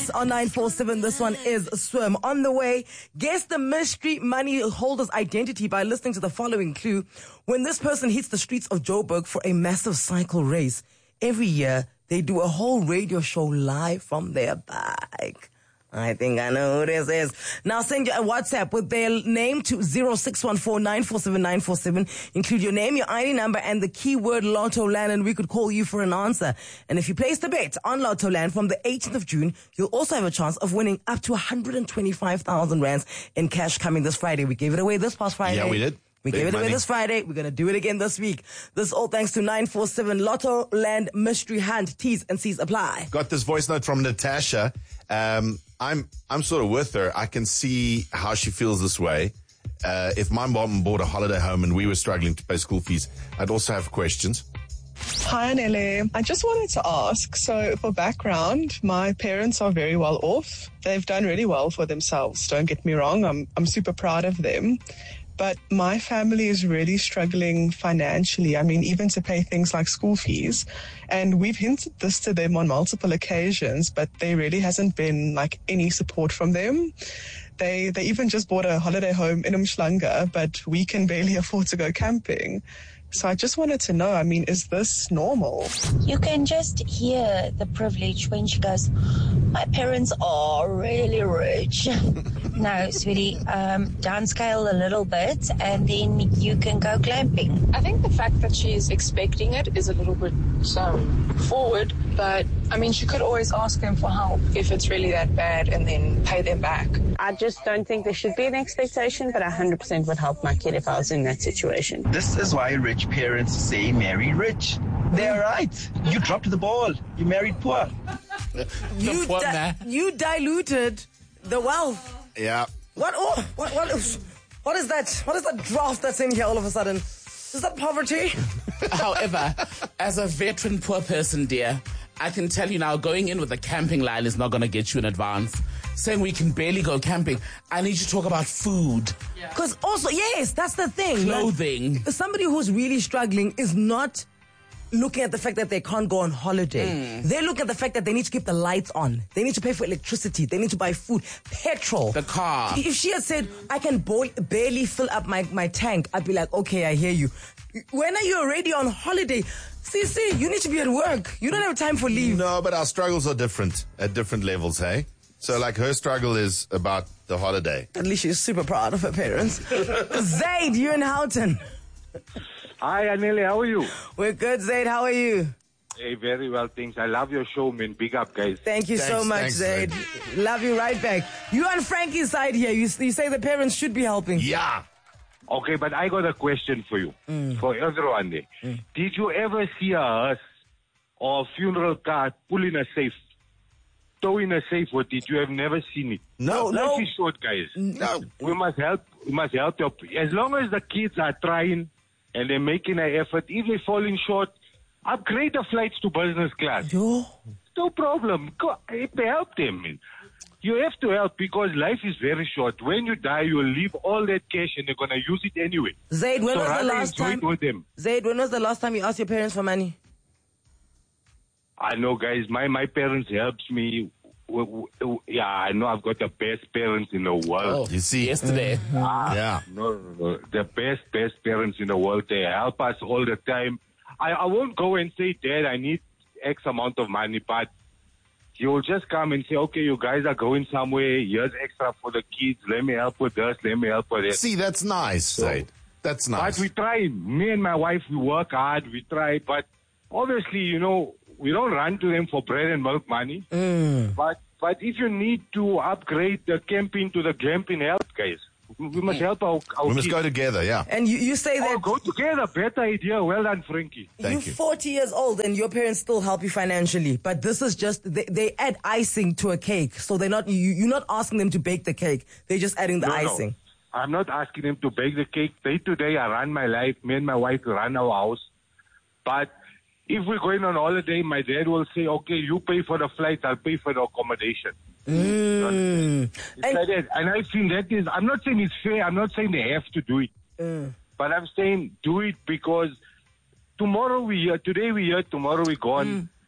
Yes, on 947, this one is Swim. On the way, guess the mystery money holder's identity by listening to the following clue. When this person hits the streets of Joburg for a massive cycle race, every year they do a whole radio show live from their bike. I think I know who this is. Now send your WhatsApp with their name to 0614-947-947. Include your name, your ID number, and the keyword Lotto Land, and we could call you for an answer. And if you place the bet on Lotto Land from the 18th of June, you'll also have a chance of winning up to 125,000 rands in cash coming this Friday. We gave it away this past Friday. Yeah, we did. We gave it away this Friday. We're going to do it again this week. This all thanks to 947 Lotto Land Mystery Hunt. T's and C's apply. Got this voice note from Natasha. I'm sort of with her. I can see how she feels this way. If my mom bought a holiday home and we were struggling to pay school fees, I'd also have questions. Hi, Anele. I just wanted to ask, so for background, my parents are very well off. They've done really well for themselves. Don't get me wrong. I'm super proud of them. But my family is really struggling financially. I mean, even to pay things like school fees. And we've hinted this to them on multiple occasions, but there really hasn't been like any support from them. They even just bought a holiday home in Umhlanga, but we can barely afford to go camping. So I just wanted to know, I mean, is this normal? You can just hear the privilege when she goes, my parents are really rich. No, sweetie, downscale a little bit and then you can go glamping. I think the fact that she's expecting it is a little bit forward, but I mean, she could always ask them for help if it's really that bad and then pay them back. I just don't think there should be an expectation, but I 100% would help my kid if I was in that situation. This is why rich parents say marry rich. They're right. You dropped the ball. You married poor. You diluted the wealth. Yeah. What is that? What is that draft that's in here all of a sudden? Is that poverty? However, as a veteran poor person, dear, I can tell you now, going in with a camping line is not going to get you in advance. Saying we can barely go camping, I need you to talk about food. Because also, yes, that's the thing. Clothing. Like, somebody who's really struggling is not looking at the fact that they can't go on holiday. They look at the fact that they need to keep the lights on. They need to pay for electricity. They need to buy food, petrol. The car. If she had said, I can barely fill up my tank, I'd be like, okay, I hear you. When are you already on holiday? See, you need to be at work. You don't have time for leave. No, but our struggles are different at different levels, hey? So, like, her struggle is about the holiday. At least she's super proud of her parents. Zaid, you're in Houghton. Hi, Anele, how are you? We're good, Zaid. How are you? Hey, very well, thanks. I love your show, man. Big up, guys. Thank you so much, Zaid. Love you right back. You on Frankie's side here. You say the parents should be helping. Yeah. Okay, but I got a question for you, for everyone there. Did you ever see a hearse or a funeral car pull in a safe? Tow in a safe, or did you have never seen it? No. Life is short, guys. No. We must help. As long as the kids are trying and they're making an effort, if they're falling short, upgrade the flights to business class. Yo. No problem. Go, help them, man. You have to help because life is very short. When you die, you will leave all that cash and they're going to use it anyway. Zaid, when was the last time? With them. Zaid, when was the last time you asked your parents for money? I know, guys. My parents helped me. Yeah, I know I've got the best parents in the world. Oh, you see, yesterday. Yeah. No. The best parents in the world. They help us all the time. I won't go and say, Dad, I need X amount of money, but you'll just come and say, okay, you guys are going somewhere. Here's extra for the kids. Let me help with this. Let me help with that. See, that's nice, Zaid. That's nice. But we try. Me and my wife, we work hard. We try. But obviously, you know, we don't run to them for bread and milk money. But if you need to upgrade the camping to the glamping, help, guys. We must help our We must kids. go together, yeah. And you say that... go together. Better idea. Well done, Frankie. You're 40 years old and your parents still help you financially. But this is just... They add icing to a cake. So they're not... You're not asking them to bake the cake. They're just adding the icing. No. I'm not asking them to bake the cake. Day to day, I run my life. Me and my wife run our house. But if we're going on holiday, my dad will say, okay, you pay for the flight, I'll pay for the accommodation. It's like that. And I feel that is, I'm not saying it's fair, I'm not saying they have to do it. But I'm saying do it because tomorrow we here, today we here, tomorrow we gone.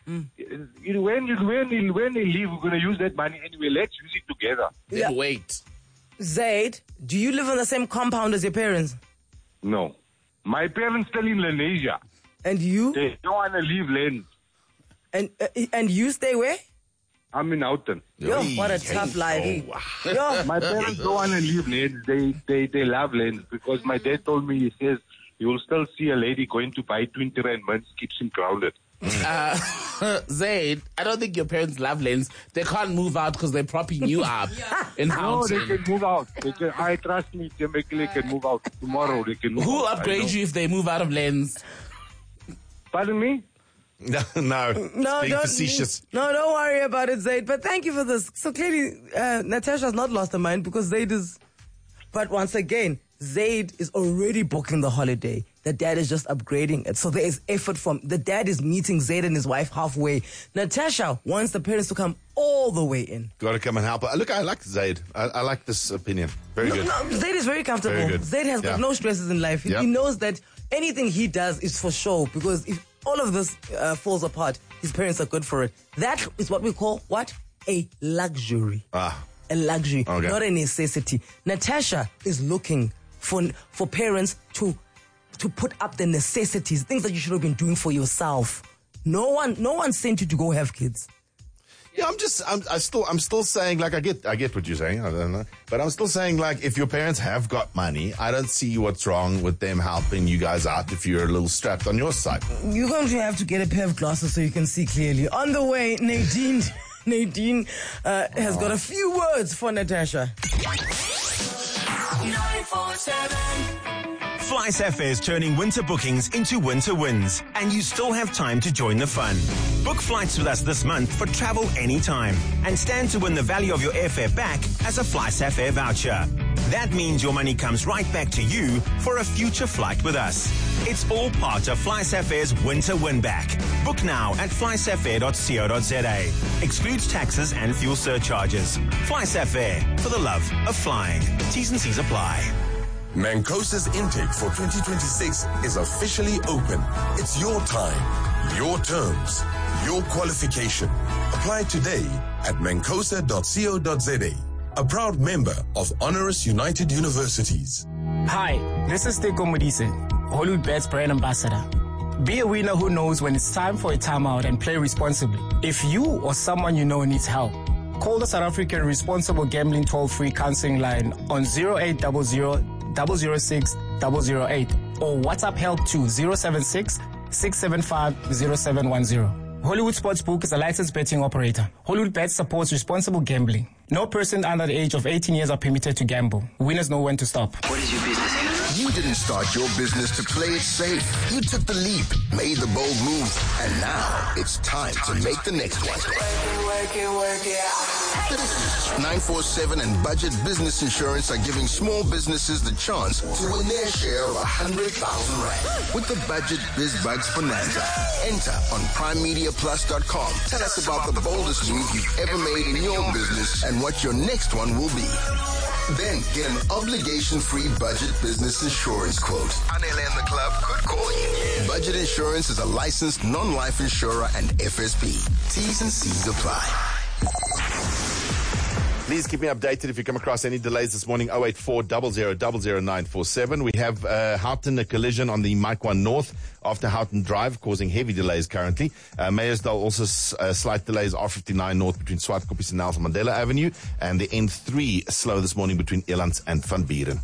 When they leave, we're going to use that money anyway. Let's use it together. Yeah. Wait. Zaid, do you live on the same compound as your parents? No. My parents still in Lenasia. And you? They don't want to leave Lens. And you stay where? I'm in Houghton. Yo, what a tough life. Yo. My parents don't want to leave Lens. They love Lens because my dad told me, he says, you will still see a lady going to buy 20 rand mints, keeps him grounded. Zaid, I don't think your parents love Lens. They can't move out because they're propping you up in Houghton. No, they can move out. I trust me, they can move out. Tomorrow they can move Who out. upgrade you if they move out of Lens? Pardon me? No, being facetious. No, don't worry about it, Zaid. But thank you for this. So clearly, Natasha's not lost her mind because Zaid is... But once again, Zaid is already booking the holiday. The dad is just upgrading it. So there is effort from... The dad is meeting Zaid and his wife halfway. Natasha wants the parents to come all the way in. Got to come and help. Look, I like Zaid. I like this opinion. Very good. No, Zaid is very comfortable. Very good. Zaid has got no stresses in life. Yep. He knows that anything he does is for show because if all of this falls apart, his parents are good for it. That is what we call, what? A luxury. A luxury, not a necessity. Natasha is looking for parents to put up the necessities, things that you should have been doing for yourself. No one sent you to go have kids. Yeah, I'm still saying, like, I get what you're saying. I don't know. But I'm still saying, like, if your parents have got money, I don't see what's wrong with them helping you guys out if you're a little strapped on your side. You're going to have to get a pair of glasses so you can see clearly. On the way, Nadine has got a few words for Natasha. 947. Flight Safair is turning winter bookings into winter wins, and you still have time to join the fun. Book flights with us this month for travel anytime and stand to win the value of your airfare back as a Flight Safair voucher. That means your money comes right back to you for a future flight with us. It's all part of Flight Safair's winter win back. Book now at flysafair.co.za. Excludes taxes and fuel surcharges. Flight Safair, for the love of flying. T's and C's apply. Mancosa's intake for 2026 is officially open. It's your time, your terms, your qualification. Apply today at mancosa.co.za. A proud member of Honoris United Universities. Hi, this is Teko Modise, Hollywood Bets brand ambassador. Be a winner who knows when it's time for a timeout and play responsibly. If you or someone you know needs help, call the South African Responsible Gambling toll-free counseling line on 0800 006 008 or WhatsApp help to 076 675 0710. Hollywood Sportsbook is a licensed betting operator. Hollywood Bets supports responsible gambling. No person under the age of 18 years are permitted to gamble. Winners know when to stop. What is your business? You didn't start your business to play it safe. You took the leap, made the bold move, and now it's time to make the next one. Work it out. 947 and Budget Business Insurance are giving small businesses the chance to win their share of 100,000 Rand with the Budget Biz Bugs Bonanza. Enter on primemediaplus.com. Tell us about the boldest move you've ever made in your business and what your next one will be. Then get an obligation-free Budget Business Insurance quote. Anele and the club could call you. Budget Insurance is a licensed non-life insurer and FSP. T's and C's apply. Please keep me updated if you come across any delays this morning. 084 00 00947. We have Houghton, a collision on the Mike 1 North after Houghton Drive, causing heavy delays currently. Meyersdal also slight delays R59 North between Swartkoppies and Nelson Mandela Avenue, and the N3 slow this morning between Elands and Van Buren.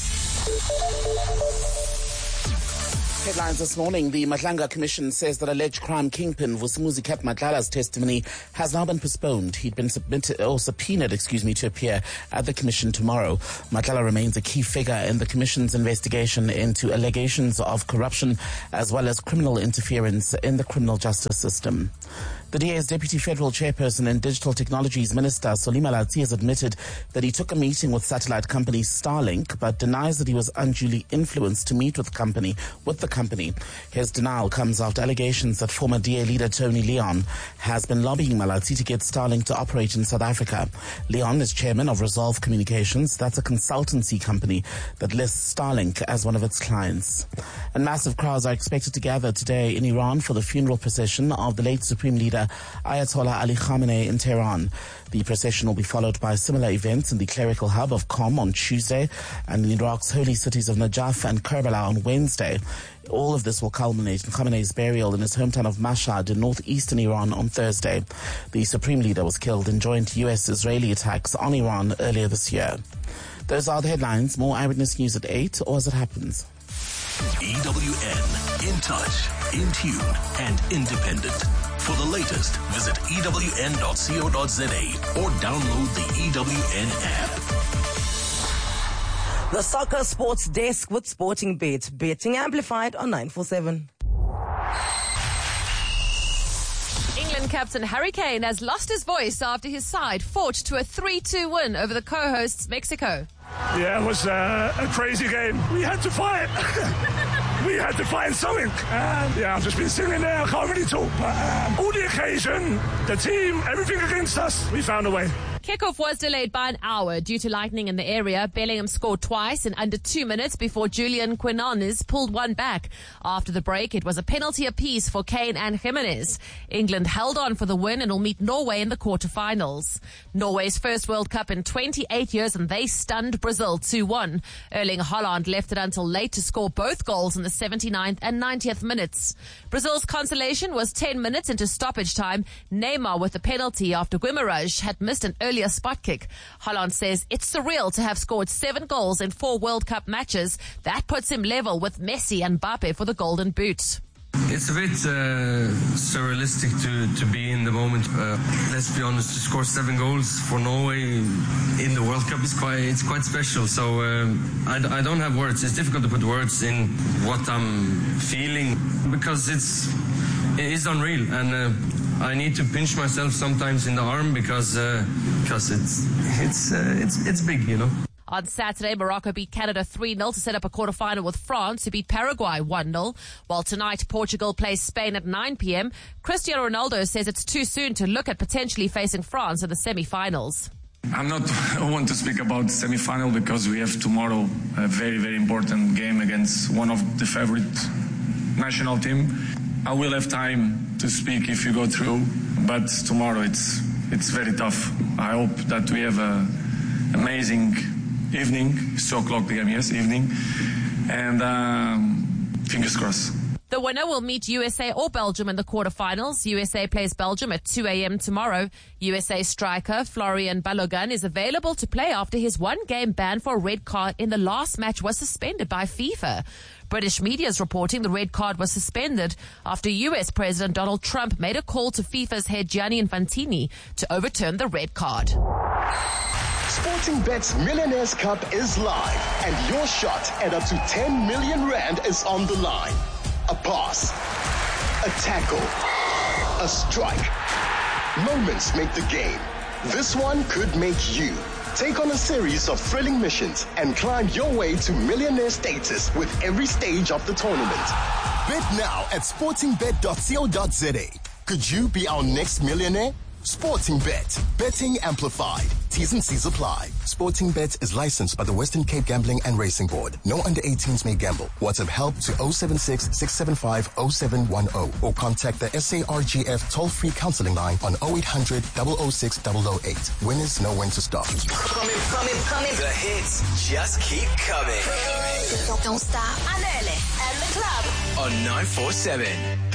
Headlines this morning. The Matlanga Commission says that alleged crime kingpin Vusumuzi Cap Matlala's testimony has now been postponed. He'd been subpoenaed to appear at the commission tomorrow. Matlala remains a key figure in the commission's investigation into allegations of corruption as well as criminal interference in the criminal justice system. The DA's Deputy Federal Chairperson and Digital Technologies Minister, Solima Latsi, has admitted that he took a meeting with satellite company Starlink, but denies that he was unduly influenced to meet with the company. His denial comes after allegations that former DA leader Tony Leon has been lobbying Malatsi to get Starlink to operate in South Africa. Leon is chairman of Resolve Communications. That's a consultancy company that lists Starlink as one of its clients. And massive crowds are expected to gather today in Iran for the funeral procession of the late Supreme Leader Ayatollah Ali Khamenei in Tehran. The procession will be followed by similar events in the clerical hub of Qom on Tuesday and in Iraq's holy cities of Najaf and Karbala on Wednesday. All of this will culminate in Khamenei's burial in his hometown of Mashhad in northeastern Iran on Thursday. The Supreme Leader was killed in joint US-Israeli attacks on Iran earlier this year. Those are the headlines. More Eyewitness News at 8 or as it happens. EWN, in touch, in tune, and independent. For the latest, visit ewn.co.za or download the EWN app. The Soccer Sports Desk with Sporting Bet. Betting amplified on 947. England captain Harry Kane has lost his voice after his side fought to a 3-2 win over the co-hosts Mexico. Yeah, it was a crazy game. We had to fight. We had to find something. And yeah, I've just been sitting there. I can't really talk. But all the occasion, the team, everything against us, we found a way. Kickoff was delayed by an hour due to lightning in the area. Bellingham scored twice in under 2 minutes before Julian Quinones pulled one back. After the break, it was a penalty apiece for Kane and Jimenez. England held on for the win and will meet Norway in the quarterfinals. Norway's first World Cup in 28 years, and they stunned Brazil 2-1. Erling Haaland left it until late to score both goals in the 79th and 90th minutes. Brazil's consolation was 10 minutes into stoppage time. Neymar with the penalty after Guimarães had missed an earlier spot kick. Haaland says it's surreal to have scored 7 goals in 4 World Cup matches. That puts him level with Messi and Mbappe for the Golden Boot. It's a bit surrealistic to be in the moment. Let's be honest, to score 7 goals for Norway in the World Cup is quite special. So I don't have words. It's difficult to put words in what I'm feeling because it is unreal, and I need to pinch myself sometimes in the arm because it's big, you know. On Saturday, Morocco beat Canada 3-0 to set up a quarterfinal with France, who beat Paraguay 1-0. While tonight, Portugal plays Spain at 9 p.m. Cristiano Ronaldo says it's too soon to look at potentially facing France in the semi-finals. I'm not one to speak about the semi-final because we have tomorrow a very, very important game against one of the favorite national team. I will have time to speak if you go through, but tomorrow it's very tough. I hope that we have an amazing evening. It's 2 o'clock the game, yes, evening. And fingers crossed. The winner will meet USA or Belgium in the quarterfinals. USA plays Belgium at 2 a.m. tomorrow. USA striker Florian Balogun is available to play after his 1-game ban for a red card in the last match was suspended by FIFA. British media is reporting the red card was suspended after US President Donald Trump made a call to FIFA's head Gianni Infantini to overturn the red card. Sporting Bet's Millionaires Cup is live, and your shot at up to 10 million rand is on the line. A pass, a tackle, a strike. Moments make the game. This one could make you. Take on a series of thrilling missions and climb your way to millionaire status with every stage of the tournament. Bet now at sportingbet.co.za. Could you be our next millionaire? Sporting Bet. Betting amplified. T's and C's apply. Sporting Bet is licensed by the Western Cape Gambling and Racing Board. No under 18s may gamble. WhatsApp help to 076-675-0710 or contact the SARGF toll-free counseling line on 0800 006 008. Winners know when to stop. Coming. The hits just keep coming. Don't stop. Anele and the club On 947.